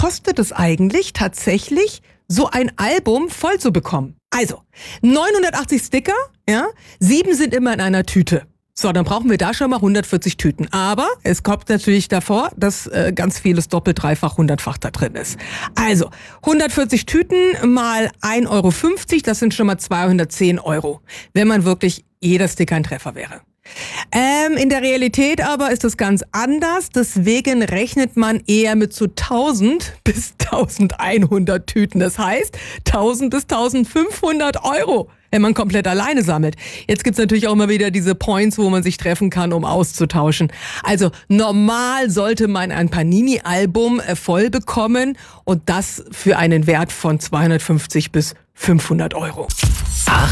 kostet es eigentlich tatsächlich, so ein Album voll zu bekommen? Also, 980 Sticker, ja, 7 sind immer in einer Tüte. So, dann brauchen wir da schon mal 140 Tüten. Aber es kommt natürlich davor, dass ganz vieles doppelt, dreifach, hundertfach da drin ist. Also, 140 Tüten mal 1,50 Euro, das sind schon mal 210 Euro, wenn man wirklich jeder Sticker ein Treffer wäre. In der Realität aber ist das ganz anders. Deswegen rechnet man eher mit so 1000 bis 1100 Tüten. Das heißt 1000 bis 1500 Euro, wenn man komplett alleine sammelt. Jetzt gibt's natürlich auch immer wieder diese Points, wo man sich treffen kann, um auszutauschen. Also normal sollte man ein Panini-Album voll bekommen und das für einen Wert von 250 bis 500 Euro.